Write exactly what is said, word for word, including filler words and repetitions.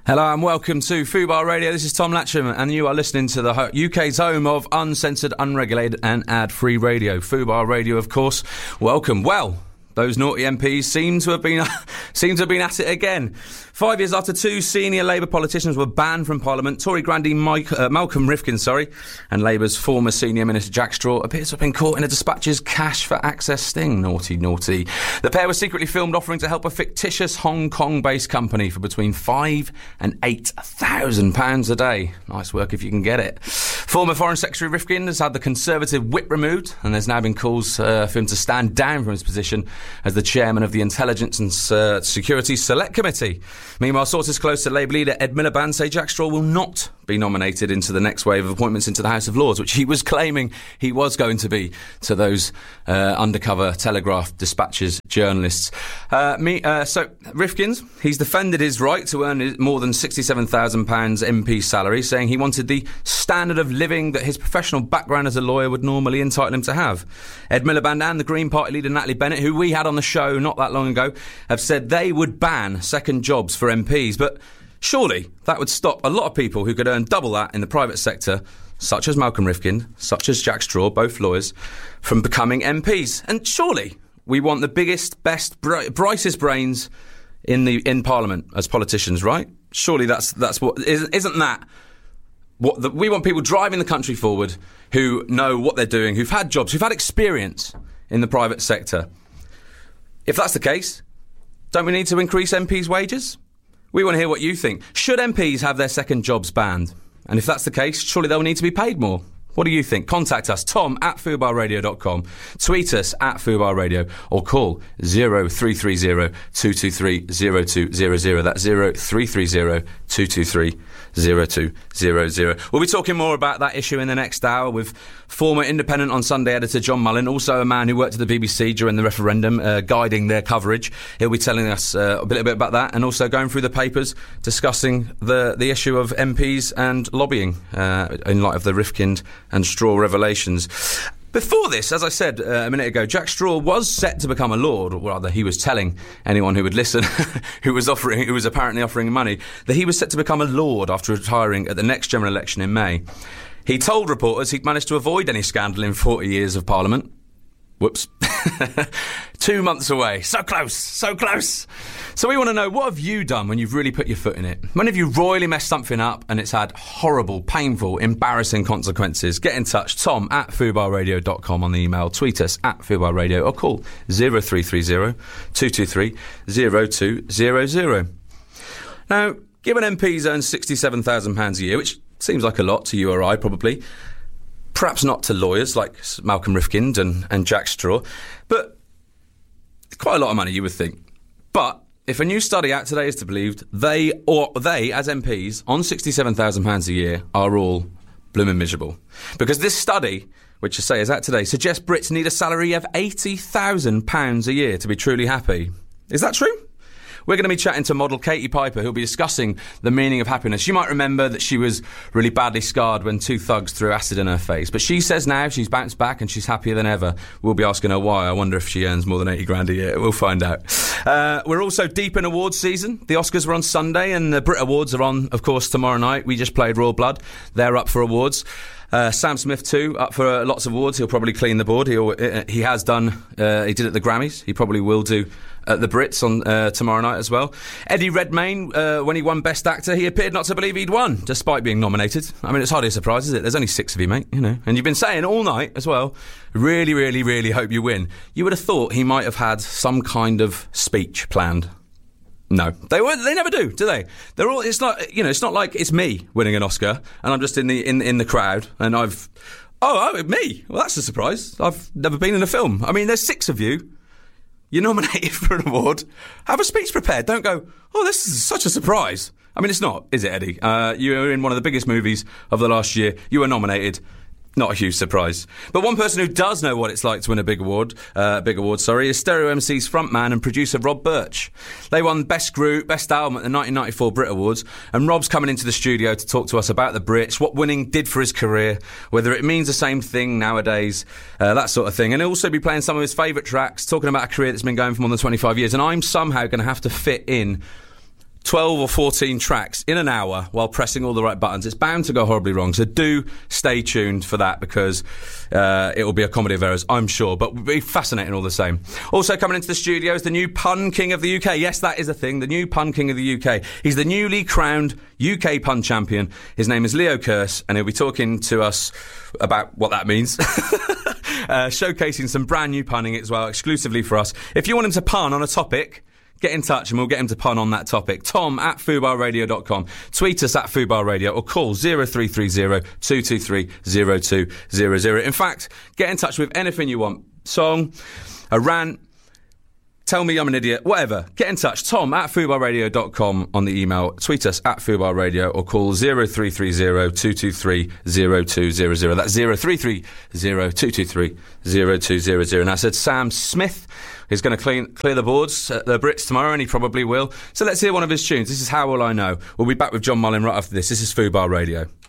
Hello and welcome to Fubar Radio. This is Tom Latcham and you are listening to the U K's home of uncensored, unregulated and ad-free radio. Fubar Radio, of course. Welcome. Well, those naughty M Ps seem to have been seem to have been at it again. Five years after two senior Labour politicians were banned from Parliament, Tory grandee Mike, uh, Malcolm Rifkin, sorry, and Labour's former senior minister Jack Straw appears to have been caught in a Dispatch's cash for access sting. Naughty, naughty. The pair were secretly filmed offering to help a fictitious Hong Kong-based company for between five and eight thousand pounds a day. Nice work if you can get it. Former Foreign Secretary Rifkin has had the Conservative whip removed, and there's now been calls uh, for him to stand down from his position as the chairman of the Intelligence and uh, Security Select Committee. Meanwhile, sources close to Labour leader Ed Miliband say Jack Straw will not be nominated into the next wave of appointments into the House of Lords, which he was claiming he was going to be to those uh, undercover Telegraph Dispatches journalists. Uh, me, uh, so, Rifkin's, he's defended his right to earn more than sixty-seven thousand pounds M P salary, saying he wanted the standard of living that his professional background as a lawyer would normally entitle him to have. Ed Miliband and the Green Party leader Natalie Bennett, who we had on the show not that long ago, have said they would ban second jobs for M Ps, but surely that would stop a lot of people who could earn double that in the private sector, such as Malcolm Rifkin, such as Jack Straw, both lawyers, from becoming M Ps. And surely we want the biggest, best, bri- brightest brains in the in Parliament as politicians, right? Surely that's that's what isn't, isn't that what the, we want? People driving the country forward who know what they're doing, who've had jobs, who've had experience in the private sector. If that's the case, don't we need to increase M Ps' wages? We want to hear what you think. Should M Ps have their second jobs banned? And if that's the case, surely they'll need to be paid more. What do you think? Contact us, tom at fubar radio dot com. Tweet us at Fubar Radio or call zero three three zero two two three zero two zero zero. That's zero three three zero two two three zero two zero zero. We'll be talking more about that issue in the next hour with former Independent on Sunday editor John Mullen, also a man who worked at the B B C during the referendum, uh, guiding their coverage. He'll be telling us uh, a little bit about that and also going through the papers discussing the, the issue of M Ps and lobbying uh, in light of the Rifkin and Straw revelations. Before this, as I said uh, a minute ago, Jack Straw was set to become a lord, or rather he was telling anyone who would listen, who was offering, who was apparently offering money, that he was set to become a lord after retiring at the next general election in May. He told reporters he'd managed to avoid any scandal in forty years of Parliament. Whoops. Two months away. So close, so close. So we want to know, what have you done when you've really put your foot in it? When have you royally messed something up and it's had horrible, painful, embarrassing consequences? Get in touch, tom at fubar radio dot com on the email, tweet us at Fubar Radio or call zero three three zero two two three zero two zero zero. Now, given M Ps earn sixty-seven thousand pounds a year, which seems like a lot to you or I probably, perhaps not to lawyers like Malcolm Rifkin and, and Jack Straw, but quite a lot of money, you would think. But if a new study out today is to be believed, they, or they, as M Ps, on sixty-seven thousand pounds a year, are all blooming miserable. Because this study, which I say is out today, suggests Brits need a salary of eighty thousand pounds a year to be truly happy. Is that true? We're going to be chatting to model Katie Piper, who'll be discussing the meaning of happiness. You might remember that she was really badly scarred when two thugs threw acid in her face. But she says now she's bounced back and she's happier than ever. We'll be asking her why. I wonder if she earns more than eighty grand a year. We'll find out. Uh, we're also deep in awards season. The Oscars were on Sunday and the Brit Awards are on, of course, tomorrow night. We just played Royal Blood. They're up for awards. Uh, Sam Smith too, up for uh, lots of awards. He'll probably clean the board. He'll, uh, he has done, uh, he did at the Grammys. He probably will do at the Brits on uh, tomorrow night as well. Eddie Redmayne, uh, when he won Best Actor, he appeared not to believe he'd won, despite being nominated. I mean, it's hardly a surprise, is it? There's only six of you, mate, you know. And you've been saying all night as well, really, really, really hope you win. You would have thought he might have had some kind of speech planned. No, they won't. They never do, do they? They're all. It's not. You know. It's not like it's me winning an Oscar and I'm just in the in in the crowd and I've. Oh, oh, me. Well, that's a surprise. I've never been in a film. I mean, there's six of you. You're nominated for an award. Have a speech prepared. Don't go, oh, this is such a surprise. I mean, it's not, is it, Eddie? Uh, you were in one of the biggest movies of the last year. You were nominated. Not a huge surprise. But one person who does know what it's like to win a big award, uh, big award, sorry, is Stereo M C's frontman and producer Rob Birch. They won Best Group, Best Album at the nineteen ninety-four Brit Awards, and Rob's coming into the studio to talk to us about the Brits, what winning did for his career, whether it means the same thing nowadays, uh, that sort of thing. And he'll also be playing some of his favourite tracks, talking about a career that's been going for more than twenty-five years. And I'm somehow going to have to fit in twelve or fourteen tracks in an hour while pressing all the right buttons. It's bound to go horribly wrong, so do stay tuned for that, because uh, it will be a comedy of errors, I'm sure, but will be fascinating all the same. Also coming into the studio is the new Pun King of the U K. Yes, that is a thing, the new Pun King of the U K. He's the newly crowned U K pun champion. His name is Leo Kearse, and he'll be talking to us about what that means. uh, showcasing some brand new punning as well, exclusively for us. If you want him to pun on a topic, get in touch and we'll get him to pun on that topic. Tom at fubar radio dot com. Tweet us at fubar radio or call zero three three zero, two two three, zero two zero zero. In fact, get in touch with anything you want. Song, a rant, tell me I'm an idiot, whatever. Get in touch. Tom at fubar radio dot com on the email. Tweet us at fubar radio or call zero three three zero, two two three, zero two zero zero. That's zero three three zero, two two three, zero two zero zero. And I said Sam Smith is going to clean, clear the boards at the Brits tomorrow, and he probably will. So let's hear one of his tunes. This is How Will I Know. We'll be back with John Mullin right after this. This is Fubar Radio.